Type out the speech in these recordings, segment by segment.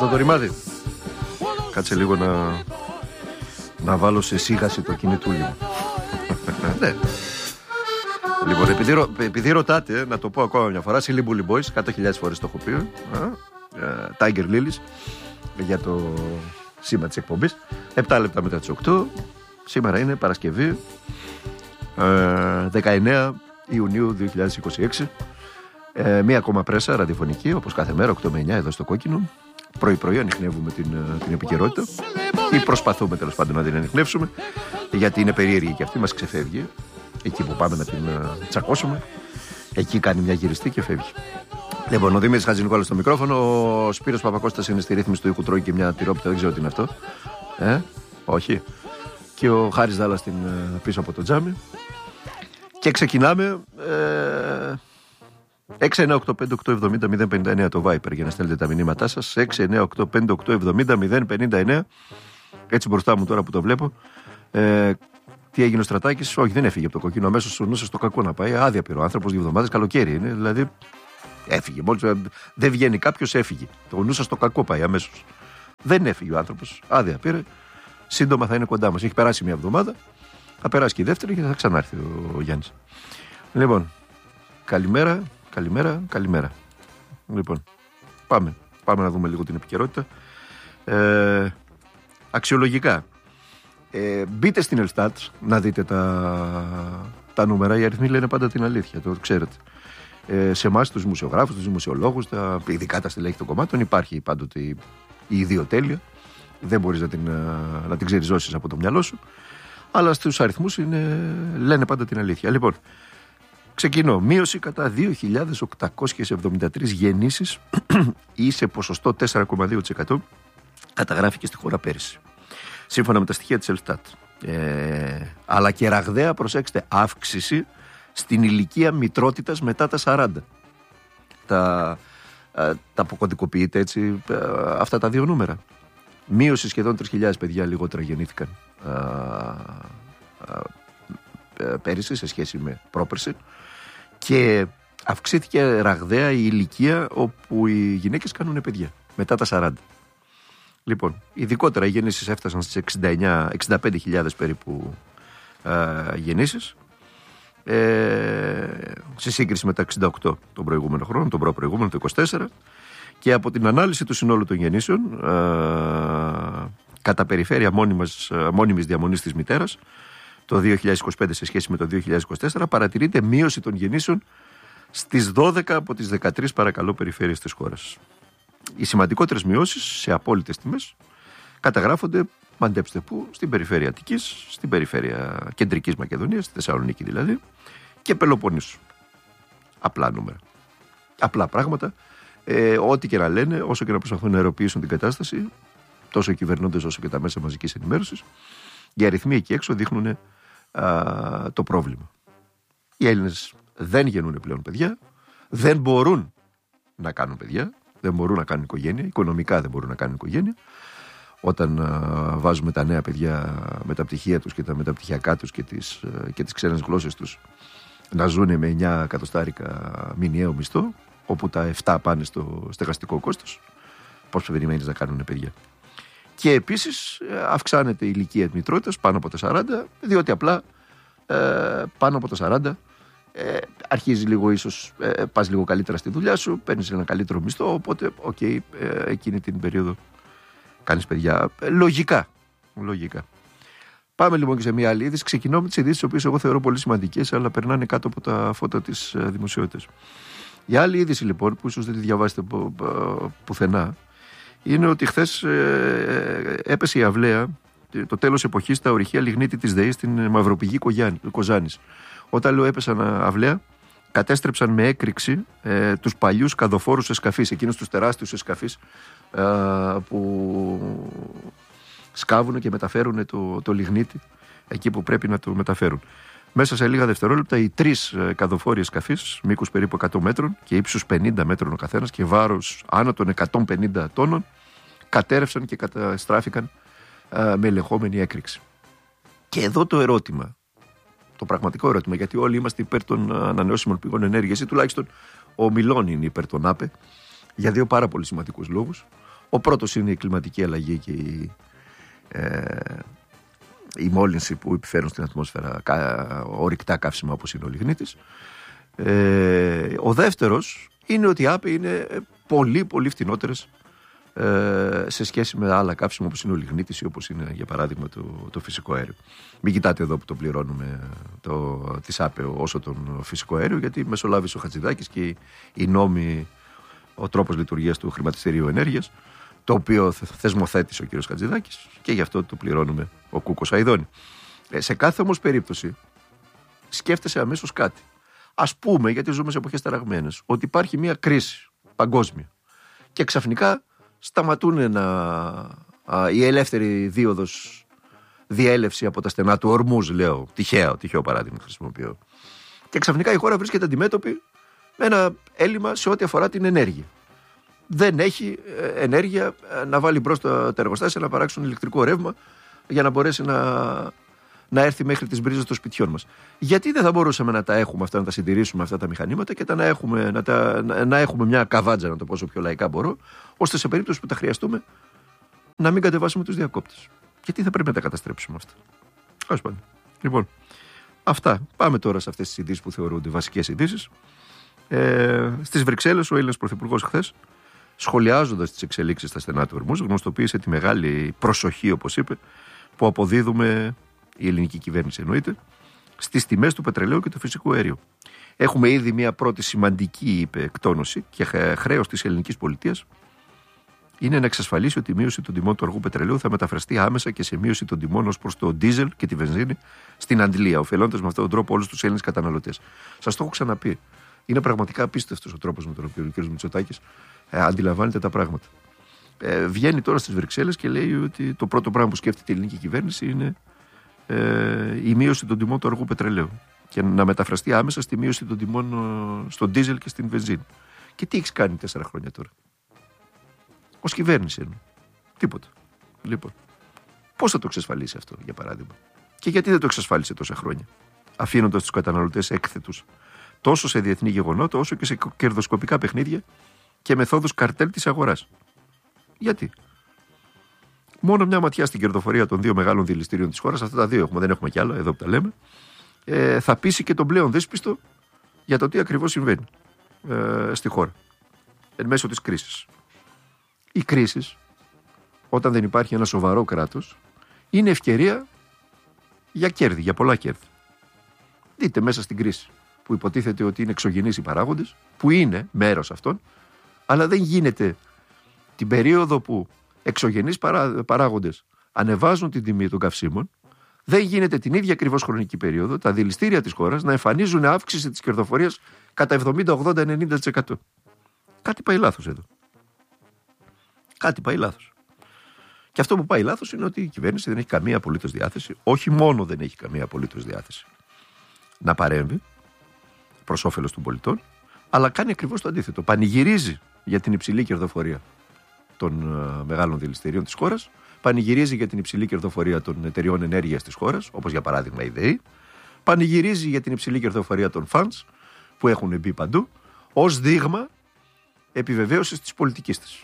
αυτό το ρημάδι. Κάτσε λίγο να βάλω σε σίγαση το κινητούλι μου. Ναι. Λοιπόν, επειδή ρωτάτε, να το πω ακόμα μια φορά, Silly Bully Boys, 100.000 φορές το έχω πει. Tiger Lilies, για το σήμα της εκπομπής. 7 λεπτά μετά τις 8. Σήμερα είναι Παρασκευή, 19 Ιουνίου 2026. Μία ακόμα πρέσα ραδιοφωνική, όπως κάθε μέρα, 8 με 9 εδώ στο Κόκκινο. Πρωί-πρωί ανιχνεύουμε την επικαιρότητα, ή προσπαθούμε τέλος πάντων να την ανιχνεύσουμε, γιατί είναι περίεργη και αυτή, μας ξεφεύγει. Εκεί που πάμε να την τσακώσουμε, εκεί κάνει μια γυριστή και φεύγει. Λοιπόν, ο Δημήτρης Χατζηνικόλας στο μικρόφωνο, ο Σπύρος Παπακώστας είναι στη ρύθμιση του ήχου, τρώει και μια τυρόπιτα, δεν ξέρω τι είναι αυτό. Όχι. Και ο Χάρης Δάλλας πίσω από το τζάμι. Και ξεκινάμε. 6985870 το Viper για να στέλνετε τα μηνύματά σας. 6985870 Έτσι μπροστά μου τώρα που το βλέπω. Τι έγινε ο Στρατάκης? Όχι, δεν έφυγε από το Κόκκινο. Αμέσως ο νους στο κακό να πάει. Άδεια πήρε ο άνθρωπος 2 εβδομάδες. Καλοκαίρι είναι. Δηλαδή έφυγε. Μόλις δεν βγαίνει κάποιος, έφυγε. Το νους στο κακό πάει αμέσως. Δεν έφυγε ο άνθρωπος. Άδεια πήρε. Σύντομα θα είναι κοντά μας. Έχει περάσει 1 εβδομάδα. Θα περάσει και η δεύτερη και θα ξανάρθει ο Γιάννης. Λοιπόν, καλημέρα. Λοιπόν, πάμε να δούμε λίγο την επικαιρότητα. Αξιολογικά. Μπείτε στην Ελστάτ να δείτε τα νούμερα. Οι αριθμοί λένε πάντα την αλήθεια, το ξέρετε. Σε εμάς τους δημοσιογράφους, τους δημοσιολόγους, ειδικά τα στελέχη των κομμάτων, υπάρχει πάντοτε η ιδιοτέλεια. Δεν μπορείς να την ξεριζώσεις από το μυαλό σου. Αλλά στους αριθμούς λένε πάντα την αλήθεια. Λοιπόν, ξεκινώ. Μείωση κατά 2.873 γεννήσεις ή σε ποσοστό 4,2% καταγράφηκε στη χώρα πέρυσι. Σύμφωνα με τα στοιχεία της Ελστάτ. Αλλά και ραγδαία, προσέξτε, αύξηση στην ηλικία μητρότητας μετά τα 40. Τα αποκωδικοποιείται έτσι αυτά τα δύο νούμερα. Μείωση σχεδόν 3.000 παιδιά λιγότερα γεννήθηκαν πέρυσι σε σχέση με πρόπερσι, και αυξήθηκε ραγδαία η ηλικία όπου οι γυναίκες κάνουν παιδιά μετά τα 40. Λοιπόν, ειδικότερα οι γεννήσεις έφτασαν στις 65.000 περίπου γεννήσεις, σε σύγκριση με τα 68 τον προηγούμενο χρόνο, τον προηγούμενο το 24, και από την ανάλυση του συνόλου των γεννήσεων κατά περιφέρεια μόνιμης διαμονής της μητέρας το 2025 σε σχέση με το 2024 παρατηρείται μείωση των γεννήσεων στις 12 από τις 13 παρακαλώ περιφέρειες της χώρας. Οι σημαντικότερες μειώσεις σε απόλυτες τιμές καταγράφονται, μαντέψτε πού, στην περιφέρεια Αττικής, στην περιφέρεια Κεντρικής Μακεδονίας, στη Θεσσαλονίκη δηλαδή, και Πελοποννήσου. Απλά νούμερα. Απλά πράγματα. Ό,τι και να λένε, όσο και να προσπαθούν να αεροποιήσουν την κατάσταση, τόσο οι κυβερνώντες όσο και τα μέσα μαζικής ενημέρωσης, οι αριθμοί εκεί έξω δείχνουν το πρόβλημα. Οι Έλληνες δεν γεννούν πλέον παιδιά, δεν μπορούν να κάνουν παιδιά, δεν μπορούν να κάνουν οικογένεια, οικονομικά δεν μπορούν να κάνουν οικογένεια. Όταν βάζουμε τα νέα παιδιά με τα πτυχία τους και τα μεταπτυχιακά τους και τις ξένες γλώσσες τους να ζουν με 9 εκατοστάρικα μηνιαίο μισθό, όπου τα 7 πάνε στο στεγαστικό κόστος, πώς περιμένεις να κάνουν παιδιά? Και επίσης αυξάνεται η ηλικία της μητρότητας πάνω από τα 40, διότι απλά πάνω από τα 40 αρχίζει λίγο, ίσως πας λίγο καλύτερα στη δουλειά σου, παίρνεις ένα καλύτερο μισθό, οπότε εκείνη την περίοδο κάνεις παιδιά. Λογικά. Πάμε λοιπόν και σε μια άλλη είδηση. Ξεκινώ με τις ειδήσεις, τις οποίες εγώ θεωρώ πολύ σημαντικές, αλλά περνάνε κάτω από τα φώτα της δημοσιότητας. Η άλλη είδηση λοιπόν, που ίσως δεν τη διαβάσετε πουθενά, είναι ότι χθες έπεσε η αυλαία, το τέλος εποχής, στα ορυχεία λιγνίτη της ΔΕΗ στην Μαυροπηγή Κοζάνης. Όταν λέω έπεσαν αυλαία, κατέστρεψαν με έκρηξη τους παλιούς καδοφόρους εσκαφείς, εκείνους τους τεράστιους εσκαφείς που σκάβουν και μεταφέρουν το λιγνίτη εκεί που πρέπει να το μεταφέρουν. Μέσα σε λίγα δευτερόλεπτα οι 3 καδοφόροι εσκαφείς, μήκους περίπου 100 μέτρων και ύψους 50 μέτρων ο καθένας και βάρος άνω των 150 τόνων, κατέρευσαν και καταστράφηκαν με ελεγχόμενη έκρηξη. Και εδώ το ερώτημα, το πραγματικό ερώτημα, γιατί όλοι είμαστε υπέρ των ανανεώσιμων πηγών ενέργειας, ή τουλάχιστον ο Μιλών είναι υπέρ των ΑΠΕ, για 2 πάρα πολύ σημαντικούς λόγους. Ο πρώτος είναι η κλιματική αλλαγή και η μόλυνση που επιφέρουν στην ατμόσφαιρα ορυκτά καύσιμα όπως είναι ο λιγνίτης. Ο δεύτερος είναι ότι οι ΑΠΕ είναι πολύ πολύ φτηνότερες σε σχέση με άλλα καύσιμα όπως είναι ο λιγνίτης ή όπως είναι για παράδειγμα το φυσικό αέριο. Μην κοιτάτε εδώ που το πληρώνουμε τις ΑΠΕ όσο τον φυσικό αέριο, γιατί μεσολάβησε ο Χατζηδάκης και οι νόμοι, ο τρόπος λειτουργίας του χρηματιστηρίου ενέργειας, το οποίο θεσμοθέτησε ο κ. Χατζηδάκης, και γι' αυτό το πληρώνουμε ο Κούκος Αηδόνη. Σε κάθε όμως περίπτωση σκέφτεσαι αμέσως κάτι. Ας πούμε, γιατί ζούμε σε εποχές ταραγμένες, ότι υπάρχει μια κρίση παγκόσμια και ξαφνικά σταματούν η ελεύθερη δίωδος διέλευση από τα στενά του Ορμούζ, λέω, τυχαίο παράδειγμα χρησιμοποιώ. Και ξαφνικά η χώρα βρίσκεται αντιμέτωπη με ένα έλλειμμα σε ό,τι αφορά την ενέργεια. Δεν έχει ενέργεια να βάλει μπρος τα εργοστάσια να παράξουν ηλεκτρικό ρεύμα για να μπορέσει να έρθει μέχρι τις μπρίζες των σπιτιών μας. Γιατί δεν θα μπορούσαμε να τα έχουμε αυτά, να τα συντηρήσουμε αυτά τα μηχανήματα και να έχουμε μια καβάντζα, να το πω όσο πιο λαϊκά μπορώ, ώστε σε περίπτωση που τα χρειαστούμε να μην κατεβάσουμε τους διακόπτες. Γιατί θα πρέπει να τα καταστρέψουμε αυτά. Ας πάμε. Λοιπόν, αυτά. Πάμε τώρα σε αυτές τις ειδήσεις που θεωρούνται βασικές ειδήσεις. Στις Βρυξέλλες, ο Έλληνας Πρωθυπουργός χθες, σχολιάζοντας τις εξελίξεις στα στενά του Ορμούζ, γνωστοποίησε τη μεγάλη προσοχή, όπως είπε, που αποδίδουμε, η ελληνική κυβέρνηση εννοείται, στις τιμές του πετρελαίου και του φυσικού αερίου. Έχουμε ήδη μια πρώτη σημαντική, είπε, εκτόνωση και χρέος της ελληνικής πολιτείας είναι να εξασφαλίσει ότι η μείωση των τιμών του αργού πετρελαίου θα μεταφραστεί άμεσα και σε μείωση των τιμών ως προς το ντίζελ και τη βενζίνη στην αντλία, ωφελώντας με αυτόν τον τρόπο όλους τους Έλληνες καταναλωτές. Σας το έχω ξαναπεί. Είναι πραγματικά απίστευτος ο τρόπος με τον οποίο ο κ. Μητσοτάκης αντιλαμβάνεται τα πράγματα. Βγαίνει τώρα στις Βρυξέλλες και λέει ότι το πρώτο πράγμα που σκέφτεται η ελληνική κυβέρνηση είναι η μείωση των τιμών του αργού πετρελαίου και να μεταφραστεί άμεσα στη μείωση των τιμών στον ντίζελ και στην βενζίνη. Και τι έχεις κάνει 4 χρόνια τώρα? Ως κυβέρνηση εννοώ. Τίποτα. Λοιπόν, πώς θα το εξασφαλίσει αυτό, για παράδειγμα? Και γιατί δεν το εξασφάλισε τόσα χρόνια, αφήνοντας τους καταναλωτές έκθετους τόσο σε διεθνή γεγονότα όσο και σε κερδοσκοπικά παιχνίδια και μεθόδους καρτέλ της αγοράς? Γιατί? Μόνο μια ματιά στην κερδοφορία των 2 μεγάλων δηληστηρίων της χώρας, αυτά τα 2 έχουμε, δεν έχουμε κι άλλα, εδώ που τα λέμε, θα πείσει και τον πλέον δύσπιστο για το τι ακριβώς συμβαίνει στη χώρα εν μέσω της κρίσης. Οι κρίσεις, όταν δεν υπάρχει ένα σοβαρό κράτος, είναι ευκαιρία για κέρδη, για πολλά κέρδη. Δείτε μέσα στην κρίση, που υποτίθεται ότι είναι εξωγενείς οι παράγοντες, που είναι μέρος αυτών, αλλά δεν γίνεται την περίοδο που εξωγενείς παράγοντες ανεβάζουν την τιμή των καυσίμων, δεν γίνεται την ίδια ακριβώς χρονική περίοδο τα δηληστήρια της χώρας να εμφανίζουν αύξηση της κερδοφορίας κατά 70, 80, 90%. Κάτι πάει λάθος εδώ. Κάτι πάει λάθος. Και αυτό που πάει λάθος είναι ότι η κυβέρνηση δεν έχει καμία απολύτως διάθεση, όχι μόνο δεν έχει καμία απολύτως διάθεση να παρέμβει προς όφελος των πολιτών, αλλά κάνει ακριβώς το αντίθετο. Πανηγυρίζει για την υψηλή κερδοφορία των μεγάλων δηληστηρίων της χώρας, πανηγυρίζει για την υψηλή κερδοφορία των εταιριών ενέργειας της χώρας, όπως για παράδειγμα η ΔΕΗ, πανηγυρίζει για την υψηλή κερδοφορία των funds που έχουν μπει παντού, ως δείγμα επιβεβαίωσης της πολιτικής της.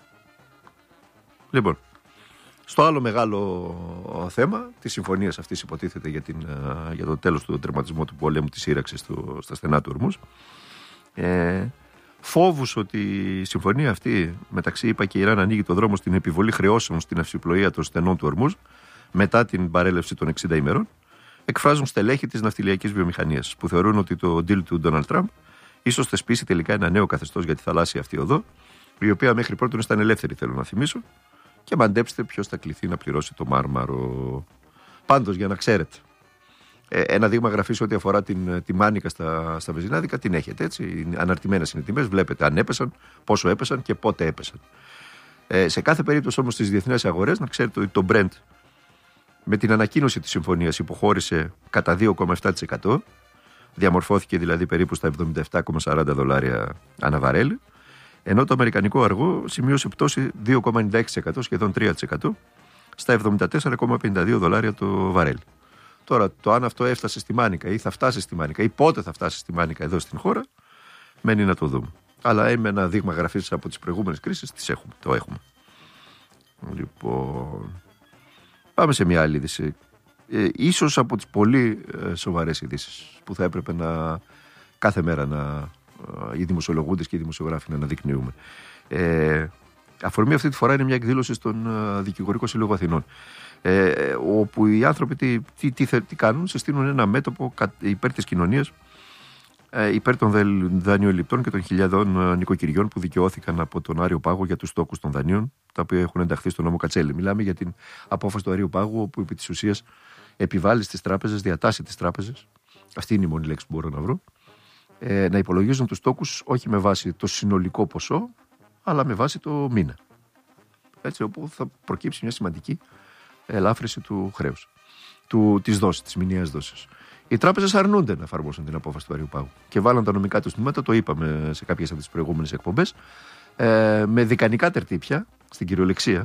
Λοιπόν, στο άλλο μεγάλο θέμα της συμφωνίας αυτής, υποτίθεται για το τέλος του τερματισμού του πολέμου της σύραξης στα στενά του Ορμούζ, φόβους ότι η συμφωνία αυτή μεταξύ ΗΠΑ και Ιράν ανοίγει το δρόμο στην επιβολή χρεώσεων στην αυσιπλοεία των στενών του Ορμούζ μετά την παρέλευση των 60 ημερών, εκφράζουν στελέχη της ναυτιλιακής βιομηχανίας, που θεωρούν ότι το deal του Ντόναλντ Τραμπ ίσως θεσπίσει τελικά ένα νέο καθεστώς για τη θαλάσσια αυτή οδό, η οποία μέχρι πρώτη ήταν ελεύθερη, θέλω να θυμίσω, και μαντέψτε ποιος θα κληθεί να πληρώσει το Μάρμαρο. Πάντως, για να ξέρετε, ένα δείγμα γραφής ό,τι αφορά τη μάνικα στα βενζινάδικα την έχετε, έτσι. Αναρτημένες είναι οι τιμές, βλέπετε αν έπεσαν, πόσο έπεσαν και πότε έπεσαν. Σε κάθε περίπτωση όμως στις διεθνές αγορές, να ξέρετε ότι το Brent με την ανακοίνωση της συμφωνίας υποχώρησε κατά 2,7%, διαμορφώθηκε δηλαδή περίπου στα $77,40 ανά βαρέλι, ενώ το αμερικανικό αργό σημείωσε πτώση 2,96%, σχεδόν 3%, στα $74,52 το βαρέλι. Τώρα, το αν αυτό έφτασε στη μάνικα ή θα φτάσει στη μάνικα ή πότε θα φτάσει στη μάνικα εδώ στην χώρα, μένει να το δούμε. Αλλά με ένα δείγμα γραφής από τις προηγούμενες κρίσεις το έχουμε. Λοιπόν, πάμε σε μια άλλη είδηση. Ίσως από τις πολύ σοβαρές ειδήσεις που θα έπρεπε κάθε μέρα οι δημοσιολογούντες και οι δημοσιογράφοι να αναδεικνύουμε. Αφορμή αυτή τη φορά είναι μια εκδήλωση στον Δικηγορικό Σύλλογο Αθηνών, όπου οι άνθρωποι τι κάνουν, συστήνουν ένα μέτωπο υπέρ της κοινωνίας, υπέρ των δανειοληπτών και των χιλιάδων νοικοκυριών που δικαιώθηκαν από τον Άριο Πάγο για τους τόκους των δανείων, τα οποία έχουν ενταχθεί στον νόμο Κατσέλη. Μιλάμε για την απόφαση του Αρίου Πάγου, όπου επί της ουσίας επιβάλλει στις τράπεζες, διατάσσει τις τράπεζες, αυτή είναι η μόνη λέξη που μπορώ να βρω, να υπολογίζουν τους τόκους όχι με βάση το συνολικό ποσό, αλλά με βάση το μήνα. Έτσι, όπου θα προκύψει μια σημαντική ελάφρυνση του χρέους, της δόσης, της μηνιαίας δόσης. Οι τράπεζες αρνούνται να εφαρμόσουν την απόφαση του Αρίου Πάγου και βάλαν τα νομικά τους τμήματα, το είπαμε σε κάποιες από τις προηγούμενες εκπομπές, με δικανικά τερτύπια, στην κυριολεξία,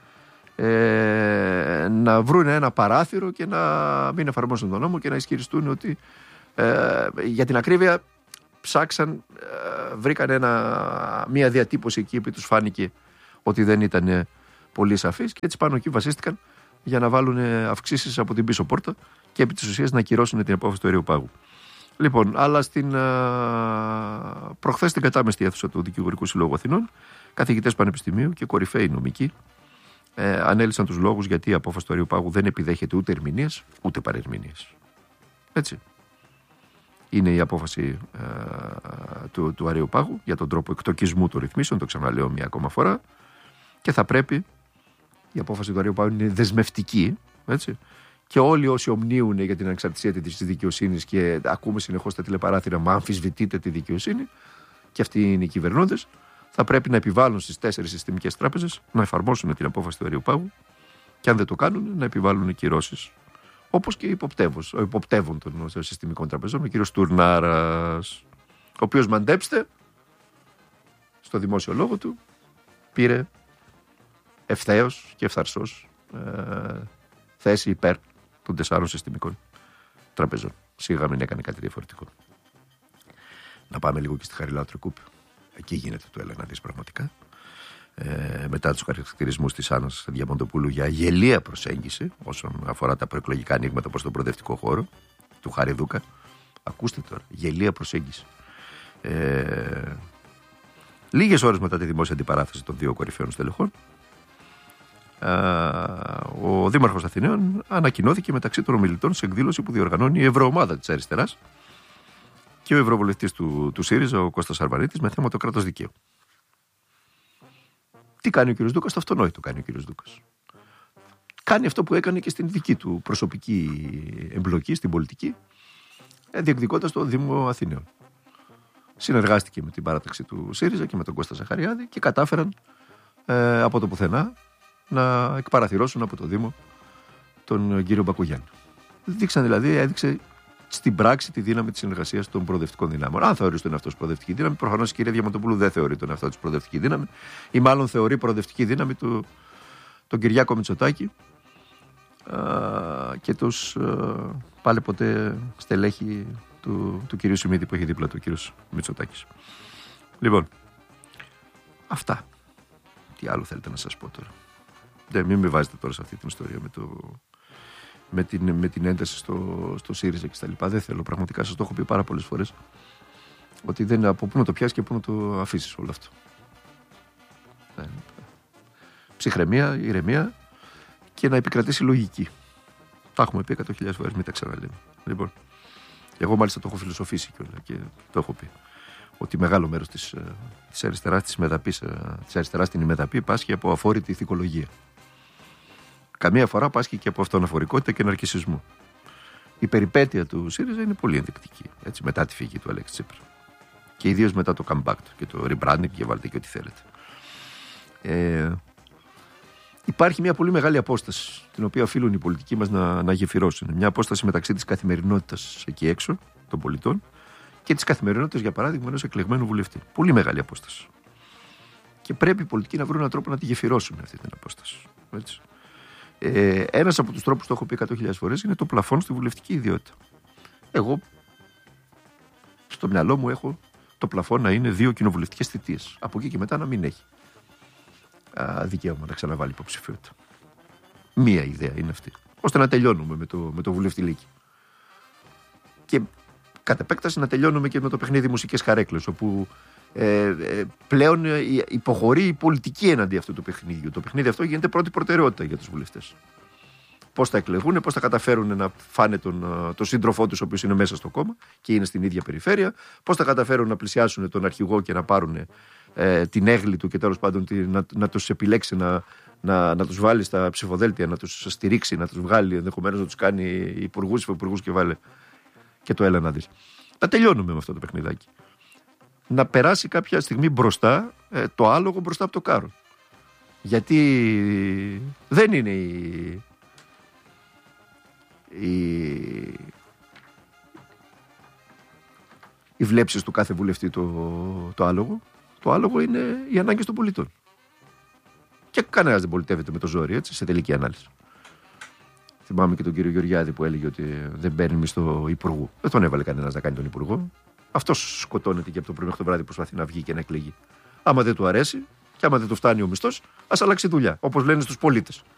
να βρουν ένα παράθυρο και να μην εφαρμόσουν τον νόμο και να ισχυριστούν ότι, για την ακρίβεια, ψάξαν, βρήκαν μια διατύπωση εκεί που τους φάνηκε ότι δεν ήταν πολύ σαφής και έτσι πάνω εκεί βασίστηκαν για να βάλουν αυξήσεις από την πίσω πόρτα και επί της ουσίας να ακυρώσουν την απόφαση του Αρίου Πάγου. Λοιπόν, αλλά προχθές στην κατάμεστη αίθουσα του Δικηγορικού Συλλόγου Αθηνών, καθηγητές πανεπιστημίου και κορυφαίοι νομικοί ανέλυσαν τους λόγους γιατί η απόφαση του Αρίου Πάγου δεν επιδέχεται ούτε ερμηνείας ούτε παρερμηνείας. Έτσι. Είναι η απόφαση του Αρίου Πάγου για τον τρόπο εκτοκισμού των ρυθμίσεων, το ξαναλέω μια ακόμα φορά, και θα πρέπει, η απόφαση του Αρίου Πάγου είναι δεσμευτική, έτσι, και όλοι όσοι ομνίουν για την ανεξαρτησία της δικαιοσύνης και ακούμε συνεχώς τα τηλεπαράθυρα μα αμφισβητείτε τη δικαιοσύνη, και αυτοί είναι οι κυβερνώντες, θα πρέπει να επιβάλλουν στις 4 συστημικές τράπεζες να εφαρμόσουν την απόφαση του Αρίου Πάγου και αν δεν το κάνουν να επιβάλλουν κυρώσεις. Όπως και ο υποπτεύων των συστημικών τραπεζών, ο κύριος Τουρνάρας, ο οποίος, μαντέψτε, στο δημόσιο λόγο του πήρε ευθέως και ευθαρσώς θέση υπέρ των 4 συστημικών τραπεζών. Σίγουρα μην έκανε κάτι διαφορετικό. Να πάμε λίγο και στη Χαριλάου Τρικούπη. Εκεί γίνεται το έλα να δεις πραγματικά. Μετά τους χαρακτηρισμούς της Άννας Διαμαντοπούλου για γελία προσέγγιση όσον αφορά τα προεκλογικά ανοίγματα προς τον προοδευτικό χώρο του Χαριδούκα. Ακούστε τώρα, γελία προσέγγιση. Λίγες ώρες μετά τη δημόσια αντιπαράθεση των 2 κορυφαίων στελεχών, ο Δήμαρχος Αθηναίων ανακοινώθηκε μεταξύ των ομιλητών σε εκδήλωση που διοργανώνει η Ευρωομάδα της Αριστεράς και ο Ευρωβουλευτής του ΣΥΡΙΖΑ, ο Κώστας Αρβανίτης, με θέμα το κράτος δικαίου. Τι κάνει ο κ. Δούκας? Το αυτονόητο κάνει ο κ. Δούκας. Κάνει αυτό που έκανε και στην δική του προσωπική εμπλοκή στην πολιτική, διεκδικώντας το Δήμο Αθηναίων. Συνεργάστηκε με την παράταξη του ΣΥΡΙΖΑ και με τον Κώστα Ζαχαριάδη και κατάφεραν από το πουθενά να εκπαραθυρώσουν από το Δήμο τον κύριο Μπακογιάννη. Έδειξε στην πράξη τη δύναμη της συνεργασίας των προοδευτικών δυνάμεων. Αν θεωρεί τον εαυτό της προοδευτική δύναμη, προφανώς η κυρία Διαμαντοπούλου δεν θεωρεί τον εαυτό της προοδευτική δύναμη, ή μάλλον θεωρεί προοδευτική δύναμη τον Κυριάκο Μητσοτάκη και τους πάλι ποτέ στελέχη του κυρίου Σιμίδη που έχει δίπλα του ο κύριος Μητσοτάκης. Λοιπόν, αυτά. Τι άλλο θέλετε να σας πω τώρα? Μην με βάζετε τώρα σε αυτή την ιστορία με την ένταση στο ΣΥΡΙΖΑ και στα λοιπά. Δεν θέλω, πραγματικά σας το έχω πει πάρα πολλές φορές, ότι δεν από πού να το πιάσεις και πού να το αφήσεις όλο αυτό. Ψυχραιμία, ηρεμία και να επικρατήσει λογική. Τα έχουμε πει 100.000 φορές, μην τα ξαναλέμε. Λοιπόν, εγώ μάλιστα το έχω φιλοσοφήσει κιόλα και το έχω πει, ότι μεγάλο μέρος της αριστεράς, της αριστεράς στην ημεδαπή πάσχει από αφόρητη ηθικολογία. Καμία φορά πάσχει και από αυτοαναφορικότητα και ναρκισσισμό. Η περιπέτεια του ΣΥΡΙΖΑ είναι πολύ ενδεικτική, έτσι, μετά τη φυγή του Αλέξη Τσίπρα. Και ιδίως μετά το comeback του και το rebranding, και βάλτε και ό,τι θέλετε. Υπάρχει μια πολύ μεγάλη απόσταση, την οποία οφείλουν οι πολιτικοί μας να γεφυρώσουν. Μια απόσταση μεταξύ της καθημερινότητας εκεί έξω των πολιτών και της καθημερινότητας, για παράδειγμα, ενός εκλεγμένου βουλευτή. Πολύ μεγάλη απόσταση. Και πρέπει οι πολιτικοί να βρουν έναν τρόπο να τη γεφυρώσουν αυτή την απόσταση. Έτσι. Ένας από τους τρόπους, το έχω πει 100.000 φορές, είναι το πλαφόν στη βουλευτική ιδιότητα. Εγώ στο μυαλό μου έχω το πλαφόν να είναι 2 κοινοβουλευτικές θητείες. Από εκεί και μετά να μην έχει. δικαίωμα να ξαναβάλει υποψηφιότητα. Μία ιδέα είναι αυτή. Ώστε να τελειώνουμε με το βουλευτηλίκι. Και κατ' επέκταση να τελειώνουμε και με το παιχνίδι μουσικές καρέκλες, όπου πλέον υποχωρεί η πολιτική εναντί αυτού του παιχνίδιου. Το παιχνίδι αυτό γίνεται πρώτη προτεραιότητα για τους βουλευτές. Πώς θα εκλεγούν, πώς θα καταφέρουν να φάνε τον σύντροφό τους, ο οποίος είναι μέσα στο κόμμα και είναι στην ίδια περιφέρεια, πώς θα καταφέρουν να πλησιάσουν τον αρχηγό και να πάρουν την έγκλη του και τέλος πάντων να τους επιλέξει, να τους βάλει στα ψηφοδέλτια, να τους στηρίξει, να τους βγάλει, ενδεχομένως να τους κάνει υπουργούς και βάλε και το έλα να δεις. Να τελειώνουμε με αυτό το παιχνιδάκι. Να περάσει κάποια στιγμή μπροστά το άλογο μπροστά από το κάρο. Γιατί δεν είναι οι βλέψεις του κάθε βουλευτή το άλογο. Το άλογο είναι οι ανάγκες των πολιτών. Και κανένας δεν πολιτεύεται με το ζόρι, έτσι, σε τελική ανάλυση. Θυμάμαι και τον κύριο Γεωργιάδη που έλεγε ότι δεν παίρνει μισθό υπουργού. Δεν τον έβαλε κανένας να κάνει τον υπουργό. Αυτός σκοτώνεται και από το πρωί μέχρι το βράδυ προσπαθεί να βγει και να εκλεγεί. Άμα δεν του αρέσει και άμα δεν του φτάνει ο μισθός, ας αλλάξει δουλειά. Όπως λένε στους πολίτες.